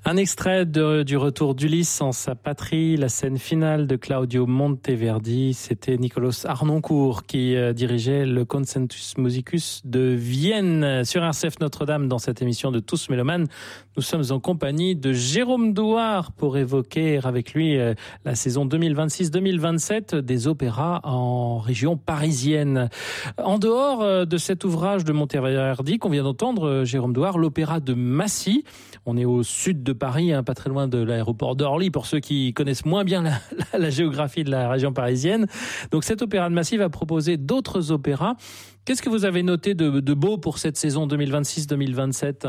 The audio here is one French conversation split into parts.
Un extrait du retour d'Ulysse en sa patrie, la scène finale de Claudio Monteverdi. C'était Nicolas Harnoncourt qui dirigeait le Concertus Musicus de Vienne sur RCF Notre-Dame dans cette émission de Tous Mélomanes. Nous sommes en compagnie de Jérôme Douard pour évoquer avec lui la saison 2026-2027 des opéras en région parisienne. En dehors de cet ouvrage de Monteverdi qu'on vient d'entendre, Jérôme Douard, l'opéra de Massy. On est au sud de Paris, pas très loin de l'aéroport d'Orly, pour ceux qui connaissent moins bien la géographie de la région parisienne. Donc cet opéra de Massy va proposer d'autres opéras. Qu'est-ce que vous avez noté de beau pour cette saison 2026-2027 ?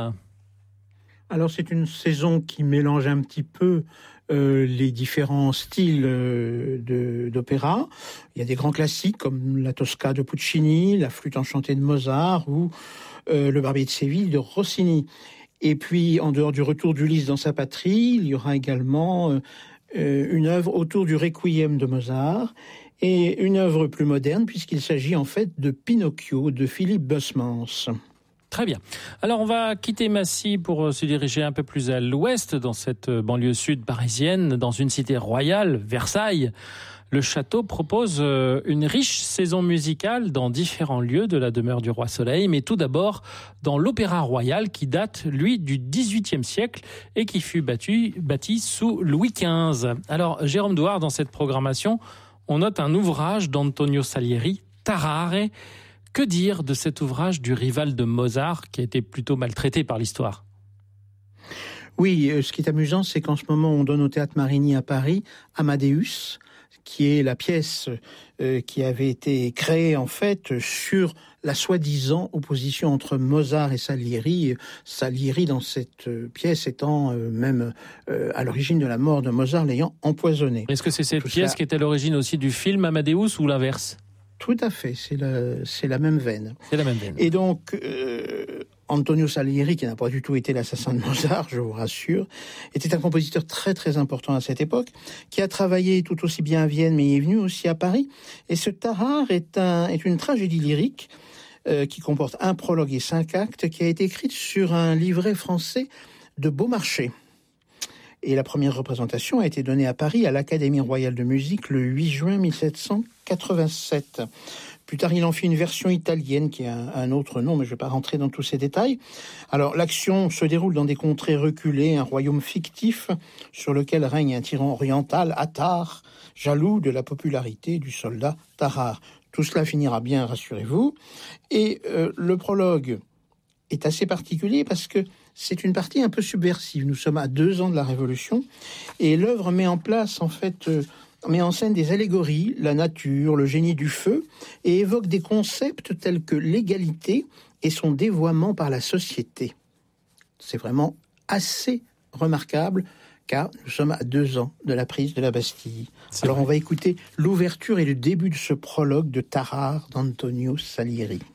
Alors c'est une saison qui mélange un petit peu les différents styles d'opéra. Il y a des grands classiques comme la Tosca de Puccini, la Flûte enchantée de Mozart ou le Barbier de Séville de Rossini. Et puis, en dehors du retour d'Ulysse dans sa patrie, il y aura également une œuvre autour du Requiem de Mozart et une œuvre plus moderne, puisqu'il s'agit en fait de Pinocchio de Philippe Bussmann. Très bien. Alors, on va quitter Massy pour se diriger un peu plus à l'ouest, dans cette banlieue sud parisienne, dans une cité royale, Versailles. Le château propose une riche saison musicale dans différents lieux de la demeure du Roi Soleil, mais tout d'abord dans l'Opéra Royal qui date, lui, du XVIIIe siècle et qui fut bâti sous Louis XV. Alors, Jérôme Douard, dans cette programmation, on note un ouvrage d'Antonio Salieri, Tarare. Que dire de cet ouvrage du rival de Mozart qui a été plutôt maltraité par l'histoire ? Oui, ce qui est amusant, c'est qu'en ce moment, on donne au Théâtre Marigny à Paris Amadeus, qui est la pièce qui avait été créée en fait sur la soi-disant opposition entre Mozart et Salieri. Salieri dans cette pièce étant même à l'origine de la mort de Mozart, l'ayant empoisonné. Est-ce que c'est cette pièce qui est à l'origine aussi du film Amadeus ou l'inverse ? Tout à fait, c'est la même veine. C'est la même veine. Et donc, Antonio Salieri, qui n'a pas du tout été l'assassin de Mozart, je vous rassure, était un compositeur très très important à cette époque, qui a travaillé tout aussi bien à Vienne, mais il est venu aussi à Paris. Et ce Tarare est une tragédie lyrique qui comporte un prologue et 5 actes, qui a été écrite sur un livret français de Beaumarchais. Et la première représentation a été donnée à Paris, à l'Académie royale de musique, le 8 juin 1787. Plus tard, il en fit une version italienne qui a un autre nom, mais je ne vais pas rentrer dans tous ces détails. Alors, l'action se déroule dans des contrées reculées, un royaume fictif sur lequel règne un tyran oriental, Attar, jaloux de la popularité du soldat Tarare. Tout cela finira bien, rassurez-vous. Et le prologue est assez particulier parce que c'est une partie un peu subversive. Nous sommes à 2 ans de la Révolution et l'œuvre met en place, en fait, met en scène des allégories, la nature, le génie du feu, et évoque des concepts tels que l'égalité et son dévoiement par la société. C'est vraiment assez remarquable car nous sommes à 2 ans de la prise de la Bastille. Alors on va écouter l'ouverture et le début de ce prologue de Tarare d'Antonio Salieri.